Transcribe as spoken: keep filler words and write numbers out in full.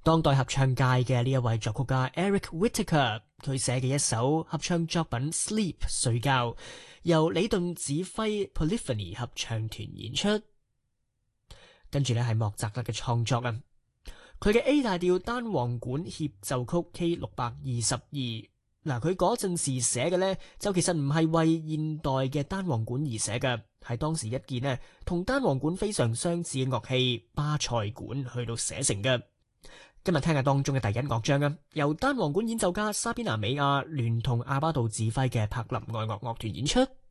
當代合唱界嘅呢一位作曲家 Eric Whitacre， 佢寫嘅一首合唱作品 Sleep 睡覺，由李頓指揮 Polyphony 合唱團演出。跟住呢係莫扎特嘅創作啊，佢嘅 A 大調單簧管協奏曲 K 六百二十二，嗱佢嗰陣時寫嘅呢，就其實唔係為現代嘅單簧管而寫嘅，係當時一件呢同單簧管非常相似嘅樂器巴塞管去到寫成嘅。今日聽下當中嘅第一樂章啊，由單簧管演奏家莎賓娜美亞聯同阿巴杜指揮嘅柏林愛樂樂團演出。